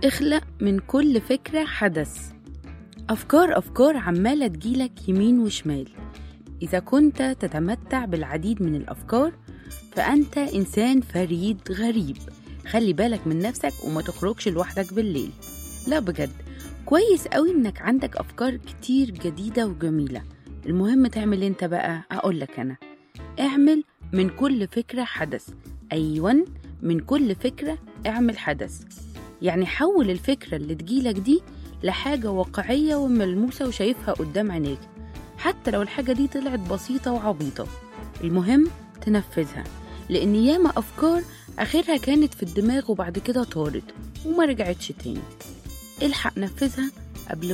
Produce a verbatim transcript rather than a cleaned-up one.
اخلق من كل فكرة حدث. أفكار أفكار عمالة تجيلك يمين وشمال. إذا كنت تتمتع بالعديد من الأفكار فأنت إنسان فريد غريب. خلي بالك من نفسك وما تخرجش لوحدك بالليل. لا بجد، كويس قوي إنك عندك أفكار كتير جديدة وجميلة. المهم تعمل انت بقى. أقولك أنا، اعمل من كل فكرة حدث. أيوان، من كل فكرة اعمل حدث. يعني حول الفكرة اللي تجيلك دي لحاجة واقعية وملموسة وشايفها قدام عينيك، حتى لو الحاجة دي طلعت بسيطة وعبيطة. المهم تنفذها، لأن ياما أفكار آخرها كانت في الدماغ وبعد كده طارت وما رجعتش تاني. الحق نفذها قبل